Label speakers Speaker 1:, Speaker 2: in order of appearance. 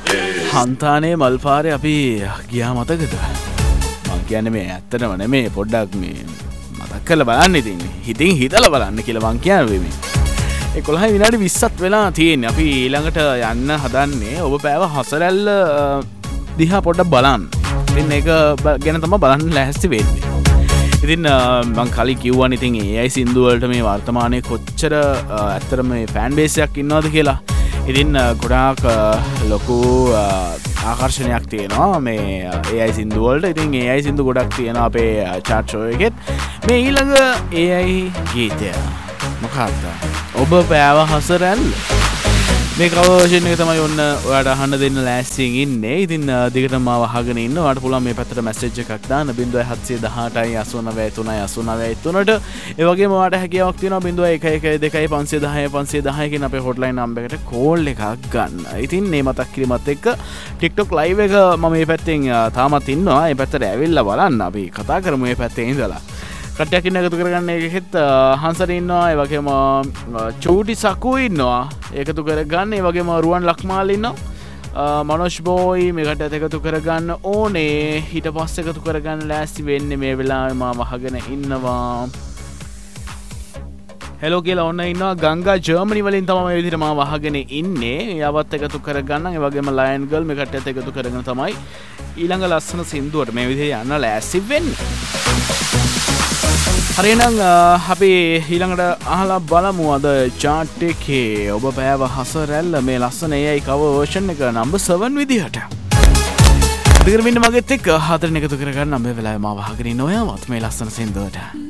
Speaker 1: හන්තානේ මල්පාරේ අපි ගියා මතකද? මං කියන්නේ මේ ඇත්තටම නෙමෙයි පොඩ්ඩක් මේ මතක් කරලා බලන්න ඉතින් හිතින් හිතලා බලන්න කියලා මං කියන්නේ මේ 11 විනාඩි 20ක් වෙලා තියෙන්නේ. අපි ඊළඟට යන්න හදන්නේ ඔබ පෑව හසරැල්ල දිහා පොඩ්ඩක් බලන්න. ඉතින් ඒක ගැන තමයි බලන්න ලෑස්ති වෙන්නේ. ඉතින් මං කලින් කිව්වා ඉතින් AI සින්දු වලට මේ වර්තමානයේ කොච්චර ඇත්තටම මේ ෆෑන් බේස් එකක් ඉන්නවද කියලා. ඉතින් ගොඩාක් ලොකු ආකර්ෂණයක් තියෙනවා මේ AI සින්දු වලට. ඉතින් AI සින්දු ගොඩක් තියෙනවා අපේ chart show එකෙත්. මේ ඊළඟ AI ගීතය මොකක්ද? ඔබ පෑව හසරැල්ල. මේ කවර් වර්ෂන් එක තමයි ඔන්න ඔයාලට අහන්න දෙන්න ලෑස්තියෙන් ඉන්නේ. ඉතින් දිගටම මාව අහගෙන ඉන්න. ඔයාලට පුළුවන් මේ පැත්තට මැසේජ් එකක් දාන්න 0718යි 89.3ට. ඒ වගේම ඔයාලට හැකියාවක් තියෙනවා 0112 කියන අපේ හොට්ලයින් නම්බර් එකට කෝල් එකක් ගන්න. ඉතින් මේ මතක් කිරීමත් එක්ක TikTok live එක මම මේ පැත්තෙන් තාමත් ඉන්නවා. මේ පැත්තට ඇවිල්ලා බලන්න. අපි කතා කරමු මේ පැත්තේ ඉඳලා. කට්ටියක් ඉන්න එකතු කරගන්න එකෙත් හංසර ඉන්නවා. ඒ වගේම චූටි සකු ඉන්නවා එකතු කරගන්න. ඒ වගේම රුවන් ලක්මාල් ඉන්නවා. මනෝජ් බෝයි මේ කට්ටියත් එකතු කරගන්න ඕනේ. ඊට පස්සේ එකතු කරගන්න ලෑස්ති වෙන්නේ මේ වෙලාවේ මාව අහගෙන ඉන්නවා. හෙලෝ කියලා ඔන්න ඉන්නවා ගංගා ජර්මනි වලින් තමයි මේ විදිහට මාව අහගෙන ඉන්නේ. යවත් එකතු කරගන්න. ඒ වගේම ලයන් ගර්ල් මේ කට්ටියත් එකතු කරගෙන තමයි ඊළඟ ලස්සන සින්දුවට මේ විදිහට යන්න ලෑස්ති වෙන්නේ. හරිනම් අපි ඊළඟට අහලා බලමු අද chart එකේ ඔබ පෑව හසරැල්ල මේ ලස්සන AI cover version එක number 7 විදිහට. දිගට මෙන්න මගෙත් එක්ක හතරෙන් එකතු කරගන්න මේ වෙලාවේ මාව අහගෙන ඉන්න ඔයාවත් මේ ලස්සන සින්දුවට.